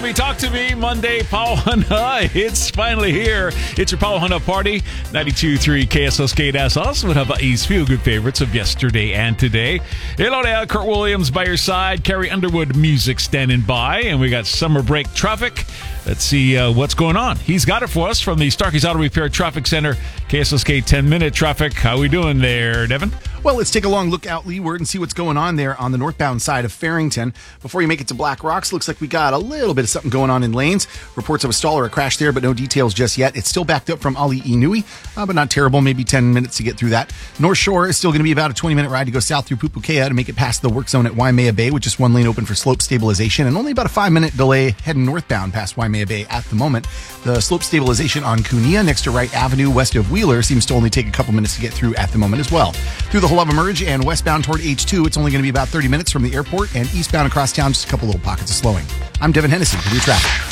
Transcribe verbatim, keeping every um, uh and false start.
me, talk to me. Monday, Pauhana. It's finally here. It's your Pauhana party. ninety-two point three K S L Skate S. Also, what about East Feel Good favorites of yesterday and today? Hello there, Kurt Williams by your side. Carrie Underwood music standing by. And we got summer break traffic. Let's see uh, what's going on. He's got it for us from the Starkey's Auto Repair Traffic Center. K S L Skate ten-minute traffic. How we doing there, Devin? Well, let's take a long look out leeward and see what's going on there on the northbound side of Farrington. Before you make it to Black Rocks, looks like we got a little bit of something going on in lanes. Reports of a stall or a crash there, but no details just yet. It's still backed up from Ali Inui, uh, but not terrible. Maybe ten minutes to get through that. North Shore is still going to be about a twenty-minute ride to go south through Pupukea to make it past the work zone at Waimea Bay, with just one lane open for slope stabilization, and only about a five-minute delay heading northbound past Waimea Bay at the moment. The slope stabilization on Kunia next to Wright Avenue west of Wheeler seems to only take a couple minutes to get through at the moment as well. Through the Haluva Merge and westbound toward H two, it's only going to be about thirty minutes from the airport, and eastbound across town, just a couple little pockets of slowing. I'm Devin Hennessy with your traffic.